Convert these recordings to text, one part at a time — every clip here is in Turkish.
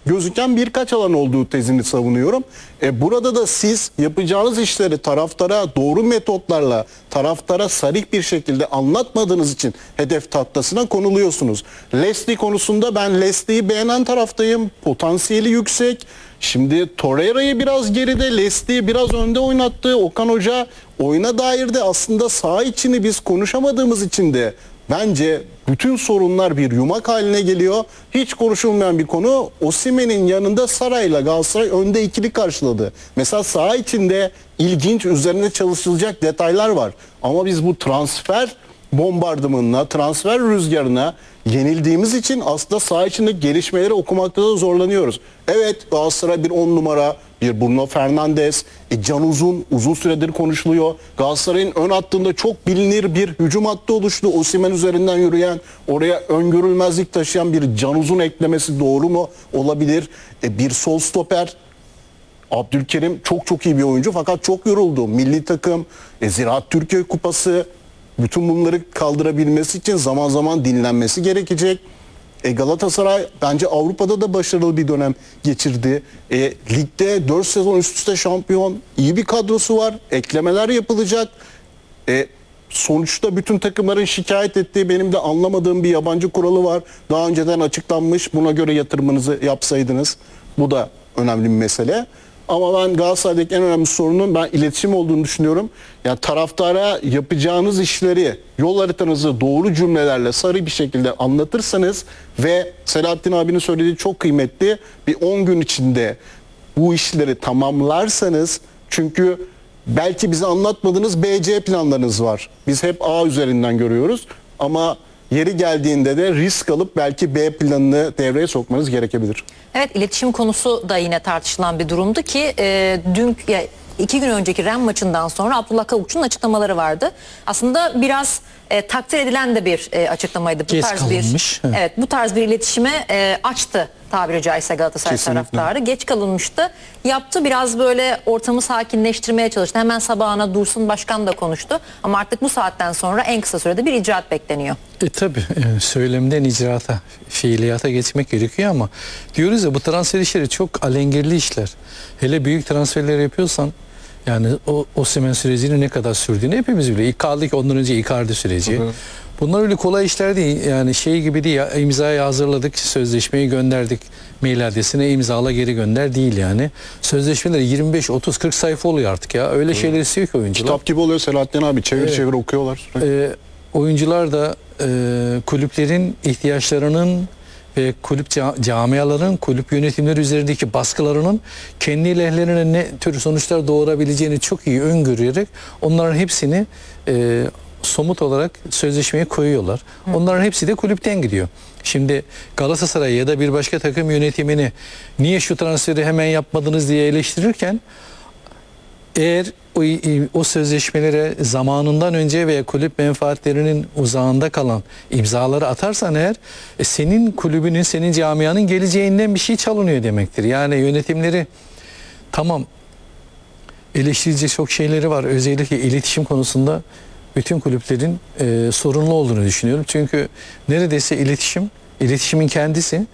gözüken birkaç alan olduğu tezini savunuyorum. Burada da siz yapacağınız işleri taraftara doğru metotlarla, taraftara sarih bir şekilde anlatmadığınız için hedef tahtasına konuluyorsunuz. Leslie konusunda ben Leslie'yi beğenen taraftayım. Potansiyeli yüksek. Şimdi Torreira'yı biraz geride, Leslie'yi biraz önde oynattı. Okan Hoca oyuna dair de aslında saha içini biz konuşamadığımız için de bence bütün sorunlar bir yumak haline geliyor. Hiç konuşulmayan bir konu, Osimhen'in yanında Saray'la Galatasaray önde ikili karşıladı. Mesela saha içinde ilginç, üzerine çalışılacak detaylar var. Ama biz bu transfer bombardımanına, transfer rüzgarına yenildiğimiz için aslında saha içindeki gelişmeleri okumakta da zorlanıyoruz. Evet, Galatasaray bir 10 numara, bir Bruno Fernandes, Can uzun süredir konuşuluyor. Galatasaray'ın ön hattında çok bilinir bir hücum hattı oluştu. Osimhen üzerinden yürüyen, oraya öngörülmezlik taşıyan bir Can Uzun eklemesi doğru mu? Olabilir. Bir sol stoper, Abdülkerim çok iyi bir oyuncu fakat çok yoruldu. Milli takım, Ziraat Türkiye Kupası, bütün bunları kaldırabilmesi için zaman zaman dinlenmesi gerekecek. Galatasaray bence Avrupa'da da başarılı bir dönem geçirdi. Ligde 4 sezon üst üste şampiyon, iyi bir kadrosu var. Eklemeler yapılacak. Sonuçta bütün takımların şikayet ettiği, benim de anlamadığım bir yabancı kuralı var. Daha önceden açıklanmış. Buna göre yatırımınızı yapsaydınız. Bu da önemli bir mesele. Ama ben Galatasaray'daki en önemli sorunun ben iletişim olduğunu düşünüyorum. Yani taraftara yapacağınız işleri, yol haritanızı doğru cümlelerle sarı bir şekilde anlatırsanız ve Selahattin abinin söylediği çok kıymetli, bir 10 gün içinde bu işleri tamamlarsanız, çünkü belki bize anlatmadığınız BC planlarınız var. Biz hep A üzerinden görüyoruz ama yeri geldiğinde de risk alıp belki B planını devreye sokmanız gerekebilir. Evet, iletişim konusu da yine tartışılan bir durumdu ki dün 2 gün önceki Rennes maçından sonra Abdullah Kavukçu'nun açıklamaları vardı. Aslında biraz takdir edilen de bir açıklamaydı. Bu tarz bir evet, bu tarz bir iletişime açtı tabiri caizse Galatasaray taraftarı. Geç kalınmıştı. Yaptı, biraz böyle ortamı sakinleştirmeye çalıştı. Hemen sabahına Dursun Başkan da konuştu. Ama artık bu saatten sonra en kısa sürede bir icraat bekleniyor. Tabii söylemden icraata, fiiliyata geçmek gerekiyor ama diyoruz ya, bu transfer işleri çok alengirli işler. Hele büyük transferler yapıyorsan, yani o Osimhen sürecinin ne kadar sürdüğünü hepimiz biliyoruz. İlk kaldı ki ondan önce Icardi süreci. Bunlar öyle kolay işler değil. Yani şey gibi değil. İmzayı hazırladık, sözleşmeyi gönderdik. Mail adresine imzala geri gönder değil yani. Sözleşmeler 25, 30, 40 sayfa oluyor artık ya. Öyle şeyler istiyor ki oyuncular. Kitap gibi oluyor Selahattin abi. Çevir okuyorlar. Oyuncular da kulüplerin ihtiyaçlarının ve kulüp camiaların, kulüp yönetimleri üzerindeki baskılarının kendi lehlerine ne tür sonuçlar doğurabileceğini çok iyi öngörerek onların hepsini somut olarak sözleşmeye koyuyorlar. Onların hepsi de kulüpten gidiyor. Şimdi Galatasaray ya da bir başka takım yönetimini niye şu transferi hemen yapmadınız diye eleştirirken, eğer o sözleşmelere zamanından önce veya kulüp menfaatlerinin uzağında kalan imzaları atarsan eğer, senin kulübünün, senin camianın geleceğinden bir şey çalınıyor demektir. Yani yönetimleri, tamam, eleştirilecek çok şeyleri var. Özellikle iletişim konusunda bütün kulüplerin sorunlu olduğunu düşünüyorum. Çünkü neredeyse iletişimin kendisi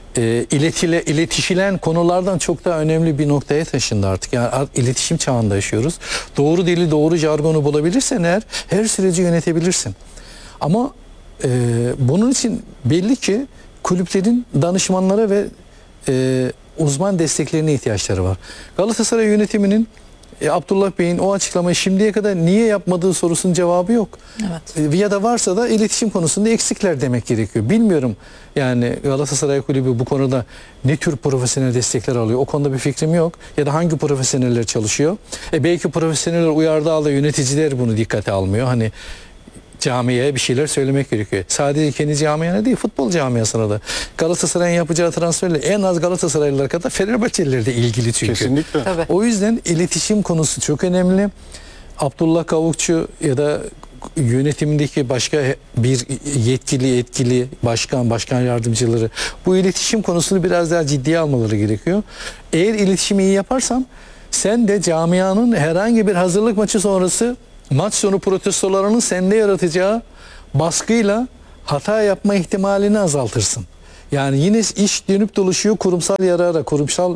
iletişilen konulardan çok daha önemli bir noktaya taşındı artık. Yani iletişim çağında yaşıyoruz. Doğru dili, doğru jargonu bulabilirsen eğer, her süreci yönetebilirsin. Ama bunun için belli ki kulüplerin danışmanlara ve uzman desteklerine ihtiyaçları var. Galatasaray yönetiminin Abdullah Bey'in o açıklamayı şimdiye kadar niye yapmadığı sorusunun cevabı yok. Evet. Ya da varsa da iletişim konusunda eksikler demek gerekiyor. Bilmiyorum yani Galatasaray Kulübü bu konuda ne tür profesyonel destekler alıyor. O konuda bir fikrim yok. Ya da hangi profesyoneller çalışıyor. Belki profesyoneller uyardığı halde yöneticiler bunu dikkate almıyor. Hani camiye bir şeyler söylemek gerekiyor. Sadece kendi camiana değil, futbol camiasına da. Galatasaray'ın yapacağı transferle en az Galatasaraylılar kadar Fenerbahçeliler de ilgili çünkü. Kesinlikle. Tabii. O yüzden iletişim konusu çok önemli. Abdullah Kavukçu ya da yönetimdeki başka bir yetkili başkan yardımcıları bu iletişim konusunu biraz daha ciddiye almaları gerekiyor. Eğer iletişimi iyi yaparsan, sen de camianın herhangi bir hazırlık maçı sonrası maç sonu protestolarının sende yaratacağı baskıyla hata yapma ihtimalini azaltırsın. Yani yine iş dönüp dolaşıyor kurumsal yarara, kurumsal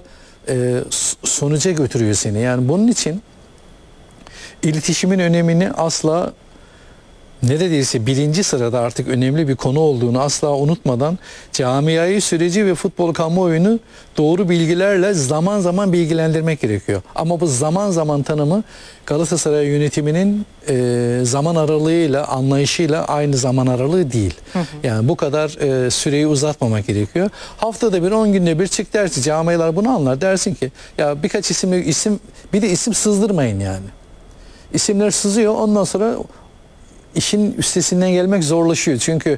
sonuca götürüyor seni. Yani bunun için iletişimin önemini asla, neredeyse birinci sırada artık önemli bir konu olduğunu asla unutmadan camiayı, süreci ve futbol kamuoyunu doğru bilgilerle zaman zaman bilgilendirmek gerekiyor. Ama bu zaman zaman tanımı Galatasaray yönetiminin zaman aralığıyla, anlayışıyla aynı zaman aralığı değil. Yani bu kadar süreyi uzatmamak gerekiyor. Haftada bir, 10 günde bir çık dersi, camialar bunu anlar. Dersin ki ya birkaç isim bir de isim sızdırmayın yani. İsimler sızıyor, ondan sonra işin üstesinden gelmek zorlaşıyor. Çünkü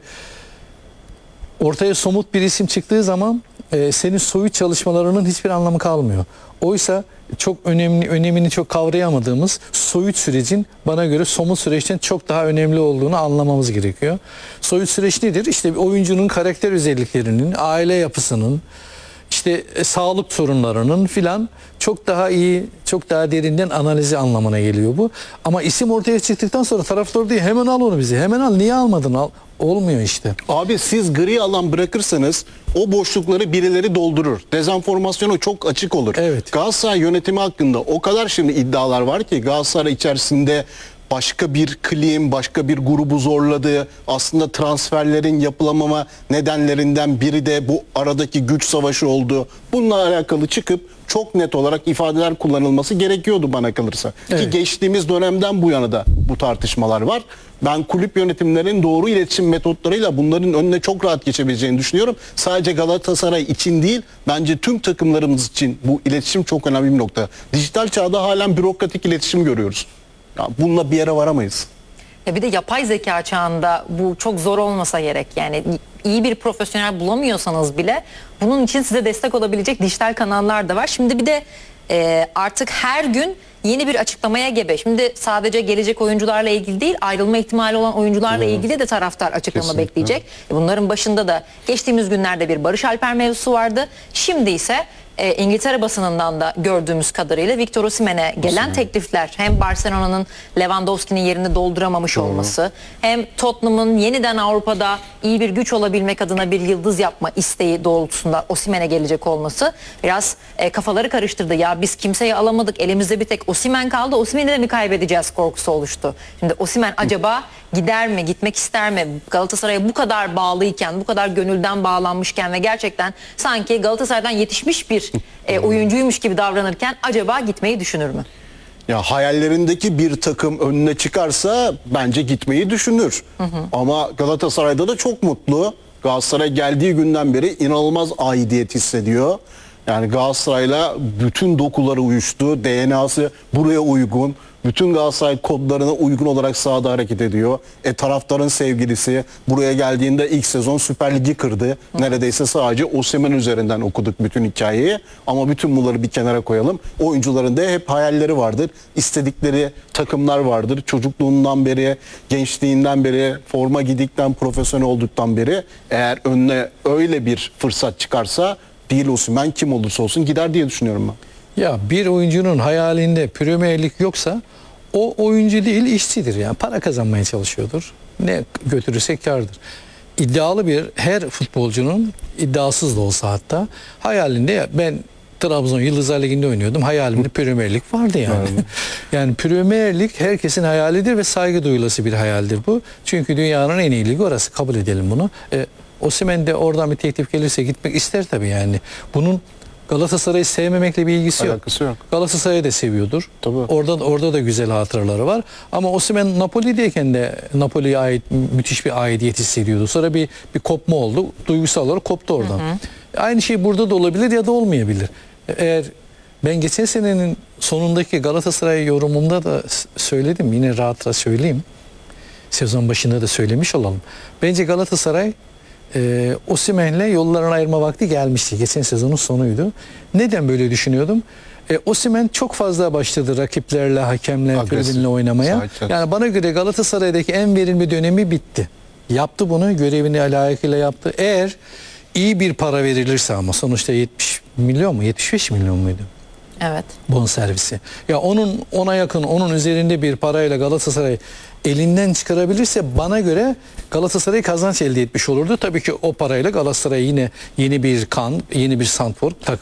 ortaya somut bir isim çıktığı zaman senin soyut çalışmalarının hiçbir anlamı kalmıyor. Oysa çok önemini çok kavrayamadığımız soyut sürecin bana göre somut süreçten çok daha önemli olduğunu anlamamız gerekiyor. Soyut süreç nedir? İşte bir oyuncunun karakter özelliklerinin, aile yapısının, işte sağlık sorunlarının filan çok daha iyi, çok daha derinden analizi anlamına geliyor bu. Ama isim ortaya çıktıktan sonra taraftar diyor hemen al onu bize. Hemen al, niye almadın? Al. Olmuyor işte. Abi siz gri alan bırakırsanız o boşlukları birileri doldurur. Dezenformasyona çok açık olur. Evet. Galatasaray yönetimi hakkında o kadar şimdi iddialar var ki Galatasaray içerisinde başka bir klim, başka bir grubu zorladı. Aslında transferlerin yapılamama nedenlerinden biri de bu aradaki güç savaşı oldu. Bununla alakalı çıkıp çok net olarak ifadeler kullanılması gerekiyordu bana kalırsa. Evet. Ki geçtiğimiz dönemden bu yana da bu tartışmalar var. Ben kulüp yönetimlerinin doğru iletişim metotlarıyla bunların önüne çok rahat geçebileceğini düşünüyorum. Sadece Galatasaray için değil, bence tüm takımlarımız için bu iletişim çok önemli bir nokta. Dijital çağda halen bürokratik iletişim görüyoruz. Ya bununla bir yere varamayız. Bir de yapay zeka çağında bu çok zor olmasa gerek. Yani iyi bir profesyonel bulamıyorsanız bile bunun için size destek olabilecek dijital kanallar da var. Şimdi bir de artık her gün yeni bir açıklamaya gebe. Şimdi sadece gelecek oyuncularla ilgili değil, ayrılma ihtimali olan oyuncularla ilgili de taraftar açıklama Kesinlikle. bekleyecek. Bunların başında da geçtiğimiz günlerde bir Barış Alper mevzusu vardı. Şimdi ise İngiltere basınından da gördüğümüz kadarıyla Victor Osimhen'e gelen teklifler, hem Barcelona'nın Lewandowski'nin yerini dolduramamış olması, hem Tottenham'ın yeniden Avrupa'da iyi bir güç olabilmek adına bir yıldız yapma isteği doğrultusunda Osimhen'e gelecek olması biraz kafaları karıştırdı. Ya biz kimseyi alamadık, elimizde bir tek Osimhen kaldı, Osimhen'i de mi kaybedeceğiz korkusu oluştu. Şimdi Osimhen acaba gider mi, gitmek ister mi? Galatasaray'a bu kadar bağlıyken, bu kadar gönülden bağlanmışken ve gerçekten sanki Galatasaray'dan yetişmiş bir oyuncuymuş gibi davranırken acaba gitmeyi düşünür mü? Ya hayallerindeki bir takım önüne çıkarsa bence gitmeyi düşünür. Ama Galatasaray'da da çok mutlu. Galatasaray geldiği günden beri inanılmaz aidiyet hissediyor. Yani Galatasaray'la bütün dokuları uyuştu. DNA'sı buraya uygun. Bütün Galatasaray kodlarına uygun olarak sahada hareket ediyor. Taraftarın sevgilisi buraya geldiğinde ilk sezon Süper Lig'i kırdı. Neredeyse sadece Osimhen üzerinden okuduk bütün hikayeyi. Ama bütün bunları bir kenara koyalım. Oyuncuların da hep hayalleri vardır. İstedikleri takımlar vardır. Çocukluğundan beri, gençliğinden beri, forma giydikten, profesyonel olduktan beri eğer önüne öyle bir fırsat çıkarsa değil Osimhen kim olursa olsun gider diye düşünüyorum ben. Ya bir oyuncunun hayalinde Premier Lig yoksa o oyuncu değil, işçidir. Yani para kazanmaya çalışıyordur. Ne götürürse kârdır. İddialı bir her futbolcunun, iddiasız da olsa hatta hayalinde, ya ben Trabzon Yıldızlar Ligi'nde oynuyordum. Hayalimde Premier Lig vardı yani. Yani Premier Lig herkesin hayalidir ve saygı duyulası bir hayaldir bu. Çünkü dünyanın en iyi ligi orası, kabul edelim bunu. Osimhen de oradan bir teklif gelirse gitmek ister tabii yani. Bunun Galatasaray'ı sevmemekle bir ilgisi yok. Alakası yok. Galatasaray'ı da seviyordur. Tabii. Orada da güzel hatıraları var. Ama Osimhen Napoli'deyken de Napoli'ye ait müthiş bir aidiyet hissediyordu. Sonra bir kopma oldu. Duygusal olarak koptu oradan. Aynı şey burada da olabilir ya da olmayabilir. Eğer ben geçen senenin sonundaki Galatasaray yorumumda da söyledim. Yine rahat söyleyeyim. Sezon başında da söylemiş olalım. Bence Galatasaray Osimhen'le yollarını ayırma vakti gelmişti. Geçen sezonun sonuydu. Neden böyle düşünüyordum? Osimhen çok fazla başladı rakiplerle, hakemle, tribünle oynamaya. Yani bana göre Galatasaray'daki en verimli dönemi bitti. Yaptı bunu, görevini layıkıyla yaptı. Eğer iyi bir para verilirse, ama sonuçta 70 milyon mu, 75 milyon muydu? Evet. bonservisi. Ya ona yakın, onun üzerinde bir parayla Galatasaray elinden çıkarabilirse bana göre Galatasaray kazanç elde etmiş olurdu. Tabii ki o parayla Galatasaray yine yeni bir kan, yeni bir santrfor